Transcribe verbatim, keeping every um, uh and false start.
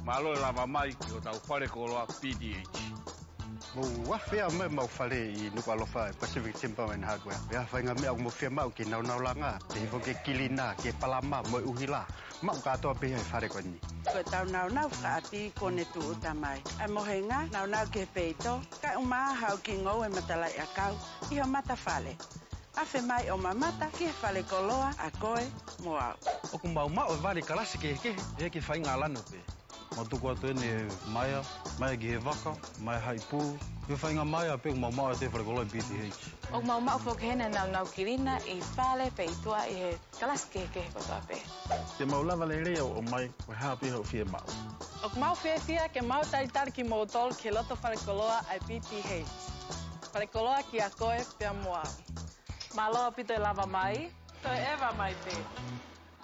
Malo lava mai ki o tau whare koloa P D H. Mo whawhia me mau whare I nuku alofa Pacific Timberman Hardware. Wea whainga mea o mo whia mau ki nau nau langa. Te hifo ke kilina, ke palama, mo uhila. Mau katoa beha I whare koni. Ko tau nau nau whaati kone tu utamai. Ai mohenga, nau nau ke peito. Kai umaa hau ki ngau e matalai a kau. Iho mata whale. Awhi mai o mamata ki whale koloa a koe mo au. O ku mau mau wari karasi ke ke e ke whainga lanu pe. Mo tuku atu ene maia, maia ki he waka, maia hai pū. He whainga maia pe ku mau mau te whare koloa P D H. O mau mau whokehena nau nau kirina I whale pe itua I he karasi ke ke kotoa pe. Te mau lava le rea o mai, ko hapi hau fia mau. O ku mau fia fia ke mau taritari ki mau tol ke loto whare koloa ai P D H. Whare koloa ki a koe pia mo au. Malo pito e lava mai, to e eva mai pe.